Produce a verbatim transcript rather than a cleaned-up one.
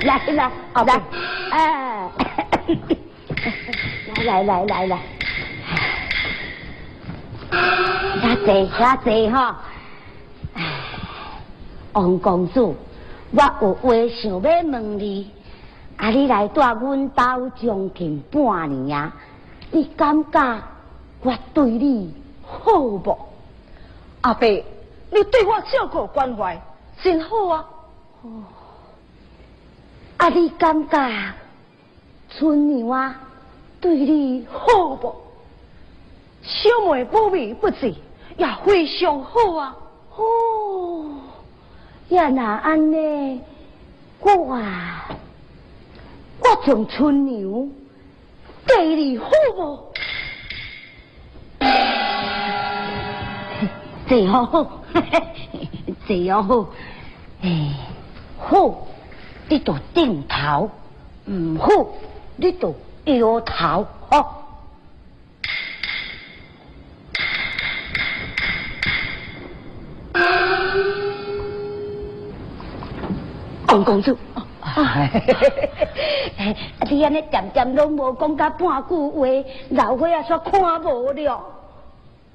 来来来，哎，来来来来来，遐坐遐坐哈。王公主，我有话想要问你，啊，你来住阮家将近半年啊，你感觉我对你好无？ 阿伯，你对我照顾关怀真好啊！ 哦，啊，你感觉春娘啊对你好无？ 小妹不微不至，也非常好啊！ 哦，也那安尼，我啊，我从春娘对你好无？这好好，这样好，哎，好，你就点头；唔好，你就摇头，哦。王公主，你安尼渐渐拢无讲甲半句话，老伙仔煞看无了。